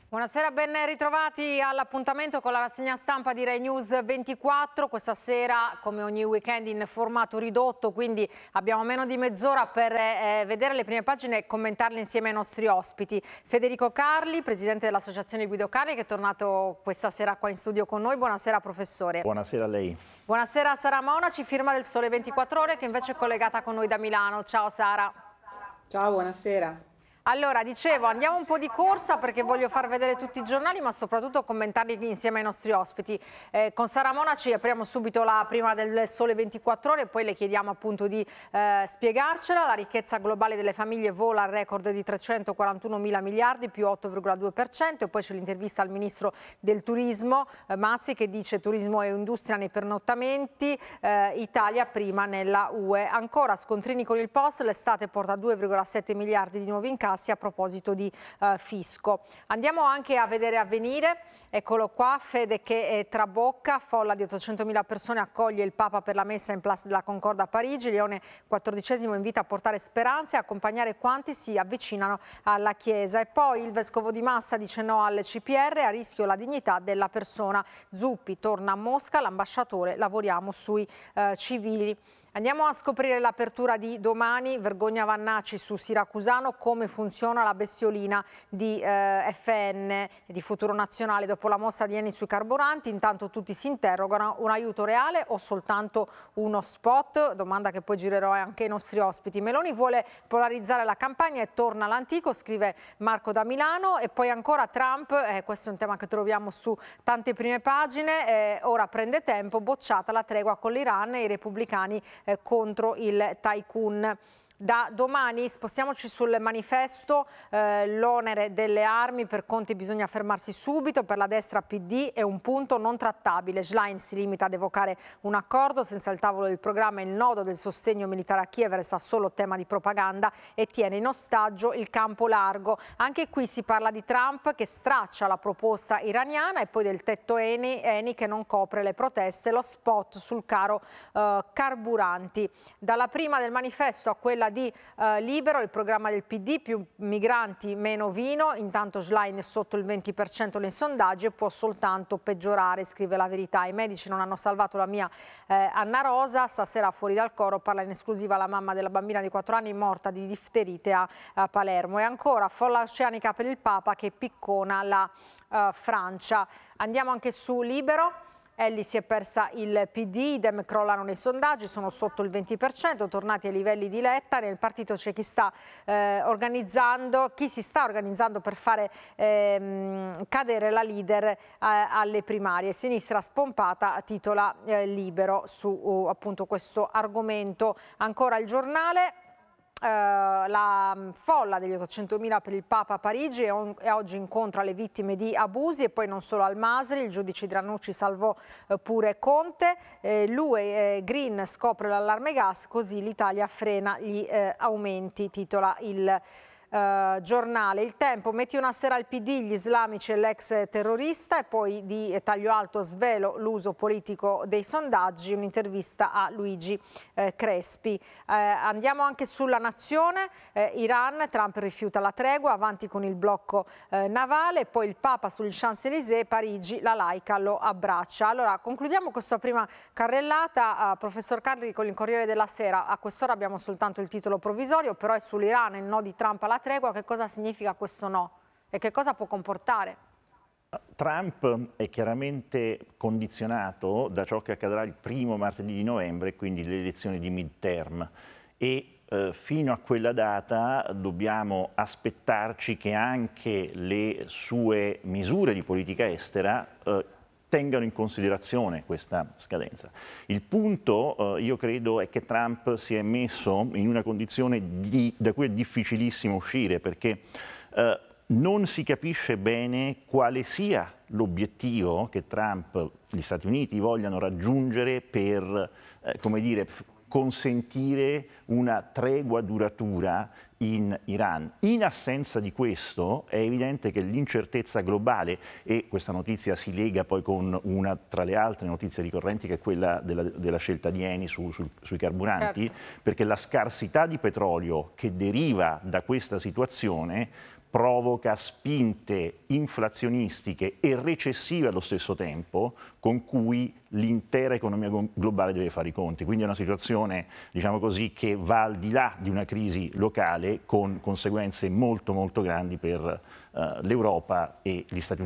Buonasera, ben ritrovati all'appuntamento con la rassegna stampa di Rai News 24. Questa sera, come ogni weekend, in formato ridotto, quindi abbiamo meno di mezz'ora per vedere le prime pagine e commentarle insieme ai nostri ospiti. Federico Carli, presidente dell'Associazione Guido Carli, che è tornato questa sera qua in studio con noi. Buonasera, professore. Buonasera a lei. Buonasera Sara Monaci, firma del Sole 24 Ore, che invece è collegata con noi da Milano. Ciao Sara. Ciao, buonasera. Allora, dicevo, andiamo un po' di corsa perché voglio far vedere tutti i giornali, ma soprattutto commentarli insieme ai nostri ospiti. Con Sara Monaci apriamo subito la prima del Sole 24 Ore, poi le chiediamo appunto di spiegarcela. La ricchezza globale delle famiglie vola al record di 341 mila miliardi, più 8,2%. E poi c'è l'intervista al ministro del turismo, Mazzi, che dice turismo e industria nei pernottamenti, Italia prima nella UE. Ancora scontrini con il Post, l'estate porta 2,7 miliardi di nuovi incassi a proposito di fisco. Andiamo anche a vedere Avvenire, eccolo qua, Fede che trabocca, folla di 800.000 persone accoglie il Papa per la messa in Place della Concordia a Parigi, Leone XIV invita a portare speranze e accompagnare quanti si avvicinano alla Chiesa. E poi il Vescovo di Massa dice no alle CPR, a rischio la dignità della persona. Zuppi torna a Mosca, l'ambasciatore, lavoriamo sui civili. Andiamo a scoprire l'apertura di domani, Vergogna Vannaci su Siracusano, come funziona la bestiolina di FN di Futuro Nazionale dopo la mossa di Eni sui carburanti. Intanto tutti si interrogano, un aiuto reale o soltanto uno spot? Domanda che poi girerò anche ai nostri ospiti. Meloni vuole polarizzare la campagna e torna all'antico, scrive Marco da Milano. E poi ancora Trump, questo è un tema che troviamo su tante prime pagine, ora prende tempo, bocciata la tregua con l'Iran e i repubblicani contro il tycoon. Da domani spostiamoci sul manifesto, l'onere delle armi per Conte bisogna fermarsi subito, per la destra PD è un punto non trattabile. Schlein si limita ad evocare un accordo, senza il tavolo del programma il nodo del sostegno militare a Kiev resta solo tema di propaganda e tiene in ostaggio il campo largo. Anche qui si parla di Trump che straccia la proposta iraniana e poi del tetto Eni che non copre le proteste, lo spot sul caro carburanti. Dalla prima del manifesto a quella di Libero, il programma del PD, più migranti, meno vino, intanto Schlein è sotto il 20% nei sondaggi e può soltanto peggiorare, scrive La Verità. I medici non hanno salvato la mia Anna Rosa, stasera fuori dal coro parla in esclusiva la mamma della bambina di 4 anni morta di difterite a Palermo. E ancora folla oceanica per il Papa che piccona la Francia. Andiamo anche su Libero. Elli si è persa il PD, i Dem crollano nei sondaggi, sono sotto il 20%, tornati ai livelli di Letta. Nel partito c'è chi si sta organizzando per fare cadere la leader alle primarie. Sinistra spompata, titola Libero su appunto questo argomento. Ancora il Giornale. La folla degli 800.000 per il Papa a Parigi e oggi incontra le vittime di abusi e poi non solo al Masri, il giudice Dranucci salvò pure Conte, l'UE Green scopre l'allarme gas, così l'Italia frena gli aumenti, titola il Giornale. Il Tempo, metti una sera al PD, gli islamici e l'ex terrorista e poi di taglio alto svelo l'uso politico dei sondaggi, un'intervista a Luigi Crespi. Andiamo anche sulla Nazione, Iran, Trump rifiuta la tregua, avanti con il blocco navale, poi il Papa sugli Champs-Élysées, Parigi, la laica lo abbraccia. Allora concludiamo questa prima carrellata, professor Carli, con il Corriere della Sera. A quest'ora abbiamo soltanto il titolo provvisorio, però è sull'Iran, il no di Trump alla tregua. Che cosa significa questo no e che cosa può comportare? Trump è chiaramente condizionato da ciò che accadrà il primo martedì di novembre, quindi le elezioni di midterm, e fino a quella data dobbiamo aspettarci che anche le sue misure di politica estera tengano in considerazione questa scadenza. Il punto, io credo, è che Trump si è messo in una condizione da cui è difficilissimo uscire, perché non si capisce bene quale sia l'obiettivo che Trump, gli Stati Uniti vogliano raggiungere per, come dire, consentire una tregua duratura in Iran. In assenza di questo è evidente che l'incertezza globale, e questa notizia si lega poi con una tra le altre notizie ricorrenti che è quella della scelta di Eni sui carburanti, perché la scarsità di petrolio che deriva da questa situazione provoca spinte inflazionistiche e recessive allo stesso tempo con cui l'intera economia globale deve fare i conti. Quindi è una situazione, diciamo così, che va al di là di una crisi locale con conseguenze molto molto grandi per l'Europa e gli Stati Uniti.